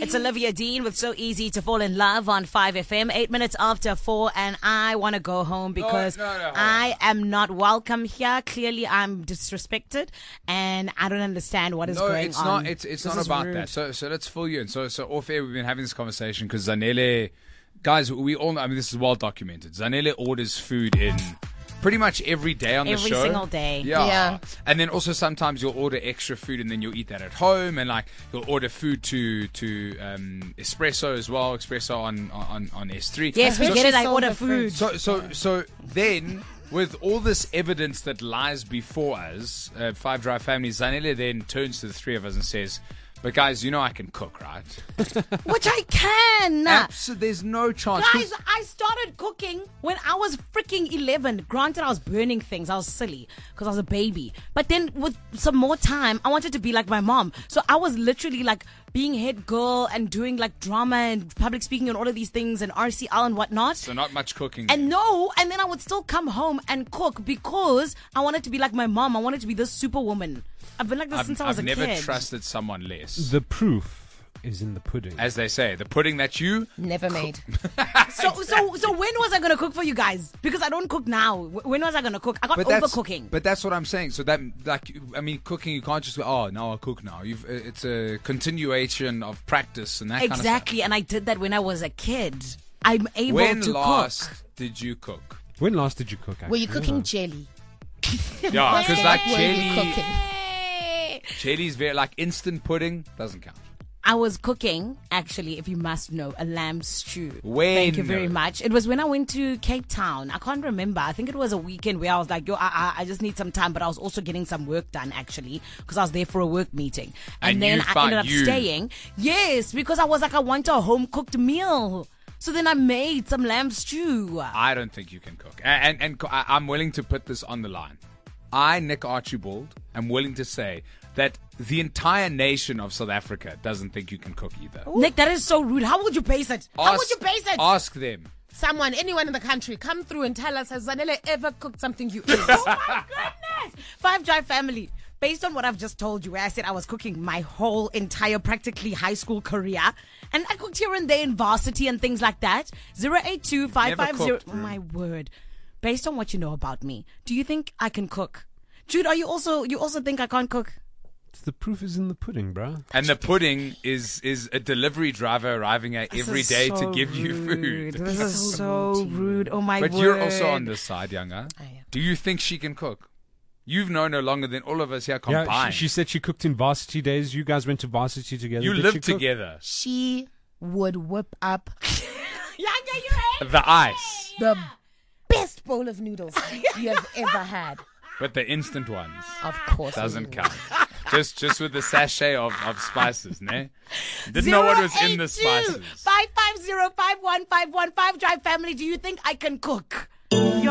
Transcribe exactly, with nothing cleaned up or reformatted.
It's Olivia Dean with So Easy to Fall in Love on five F M. Eight minutes after four, and I want to go home because no, no, no, I am not welcome here. Clearly, I'm disrespected, and I don't understand what is no, going it's on. not. It's it's This not is about rude. that. So so let's fill you in. So so off air, we've been having this conversation because Zanele, guys, we all know. I mean, this is well documented. Zanele orders food in pretty much every day on the Every show. single day. Yeah. Yeah. And then also sometimes you'll order extra food and then you'll eat that at home, and like you'll order food to to um, Espresso as well. Espresso on on on S three. Yes, we So get she it. I sold order the food. So, so, so then, with all this evidence that lies before us, uh, Five Drive Family, Zanele then turns to the three of us and says, "But guys, you know I can cook, right?" Which I can. Absolutely, there's no chance. 'Cause- Guys, I started cooking when I was freaking eleven. Granted, I was burning things. I was silly because I was a baby. But then with some more time, I wanted to be like my mom. So I was literally like being head girl and doing like drama and public speaking and all of these things and R C L and whatnot. so not much cooking. And no, and then I would still come home and cook because I wanted to be like my mom. I wanted to be this superwoman. I've been like this I've, since I was I've a never kid. trusted someone less. The proof is in the pudding. As they say, the pudding that you Never made. So, so, so when was I gonna cook for you guys? Because I don't cook now. Wh- When was I gonna cook? I got But that's, overcooking. but that's what I'm saying. So that, like, I mean, cooking, you can't just go, oh, now I'll cook now. You've, it's a continuation of practice and that kind of Exactly, and I did that when I was a kid. I'm able When to last cook. did you cook? When last did you cook? Were you actually? cooking jelly? Yeah, because like Were you jelly, cooking? jelly's very like instant pudding doesn't count. I was cooking, actually, if you must know, a lamb stew. When? Thank you very much. It was when I went to Cape Town. I can't remember. I think it was a weekend where I was like, yo, I, I, I just need some time. But I was also getting some work done, actually, because I was there for a work meeting. And, And then you I found ended up you- staying. Yes, because I was like, I want a home-cooked meal. So then I made some lamb stew. I don't think you can cook, and and, and co- I- I'm willing to put this on the line. I, Nick Archibald, am willing to say that the entire nation of South Africa doesn't think you can cook either. Nick, that is so rude. How would you base it? How would you base it? Ask them. Someone, anyone in the country, come through and tell us, has Zanele ever cooked something you ate? Oh my goodness! Five Drive Family. Based on what I've just told you, where I said I was cooking my whole entire practically high school career, and I cooked here and there in varsity and things like that. Zero eight two five five zero. cooked, Ruth. My word! Based on what you know about me, do you think I can cook? Jude, are you also you also think I can't cook? The proof is in the pudding, bruh. And the pudding is is a delivery driver arriving at This every is day so to give you rude. food. This is so rude. Oh my But word! you're also on this side, younger. I am. Do you think she can cook? You've known her longer than all of us here Yeah, combined. she, she said she cooked in varsity days. You guys went to varsity together. you Did lived she cook? together. She would whip up Yeah, yeah, you're The ice, the best bowl of noodles you have ever had. but the instant ones Of course. doesn't count. Just just with the sachet of, of spices, ne? Didn't know what was in the spices. Five five zero five one five one five Drive Family. Do you think I can cook?